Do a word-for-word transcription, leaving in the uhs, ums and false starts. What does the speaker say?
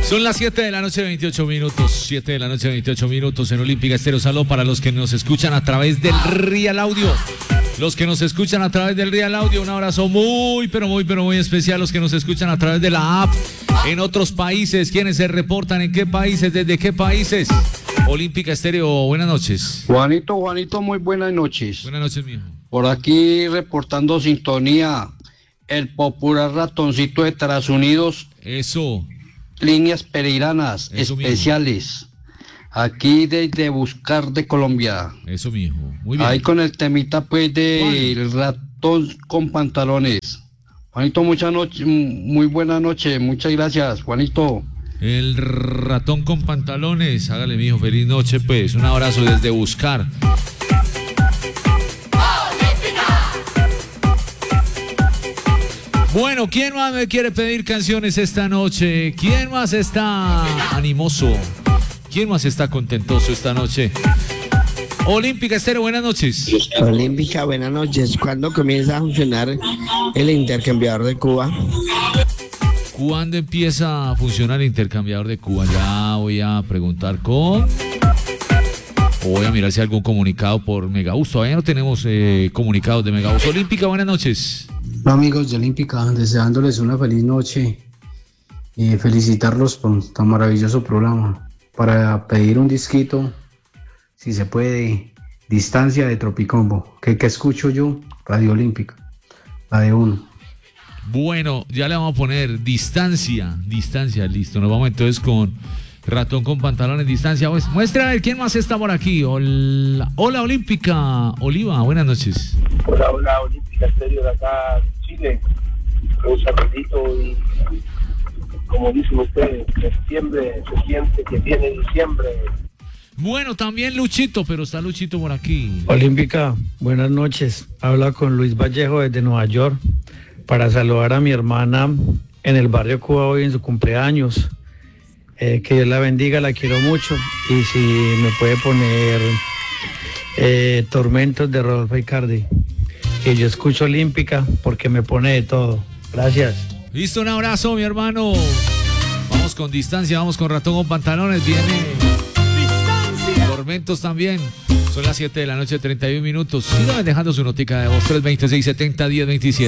Son las siete de la noche, veintiocho minutos. siete de la noche, veintiocho minutos en Olímpica Estéreo. Saludos para los que nos escuchan a través del Real Audio. Los que nos escuchan a través del Real Audio, un abrazo muy, pero muy, pero muy especial. Los que nos escuchan a través de la app en otros países. ¿Quiénes se reportan? ¿En qué países? ¿Desde qué países? Olímpica Estéreo, buenas noches. Juanito, Juanito, muy buenas noches. Buenas noches, mijo. Por aquí reportando sintonía, el popular ratoncito de Estados Unidos. Eso. Líneas pereiranas Eso especiales. Mismo. Aquí desde Buscar de Colombia. Eso, mijo. Muy bien. Ahí con el temita pues del ratón con pantalones. Juanito, muchas noches, muy buena noche. Muchas gracias, Juanito. El ratón con pantalones. Hágale, mijo, feliz noche, pues. Un abrazo desde Buscar. Bueno, ¿quién más me quiere pedir canciones esta noche? ¿Quién más está animoso? ¿Quién más está contentoso esta noche? Olímpica Estéreo, buenas noches. Olímpica, buenas noches. ¿Cuándo comienza a funcionar el intercambiador de Cuba? ¿Cuándo empieza a funcionar el intercambiador de Cuba? Ya voy a preguntar con... O voy a mirar si hay algún comunicado por Megabús. Todavía no tenemos eh, comunicados de Megabús. Olímpica, buenas noches. Hola amigos de Olímpica, deseándoles una feliz noche y felicitarlos por tan maravilloso programa. Para pedir un disquito, si se puede, Distancia de Tropicombo, que, que escucho yo, Radio Olímpica, la de uno. Bueno, ya le vamos a poner Distancia, Distancia, listo. Nos vamos entonces con Ratón con Pantalones, Distancia. Pues, muestra a ver quién más está por aquí. Hola, hola Olímpica, Oliva, buenas noches. Hola, hola Olímpica Estéreo de acá de Chile. Un saludito y como dicen ustedes, septiembre se siente que viene diciembre. Bueno, también Luchito, pero está Luchito por aquí. Olímpica, buenas noches. Habla con Luis Vallejo desde Nueva York para saludar a mi hermana en el barrio Cuba hoy en su cumpleaños. Eh, que Dios la bendiga, la quiero mucho. Y si me puede poner eh, Tormentos de Rodolfo Icardi. Que yo escucho Olímpica porque me pone de todo. Gracias. Listo, un abrazo, mi hermano. Vamos con Distancia, vamos con Ratón con Pantalones. Viene Distancia. Tormentos también. Son las siete de la noche, treinta y un minutos. Síganme dejando su notica de voz. tres dos seis, setenta, diez, veintisiete.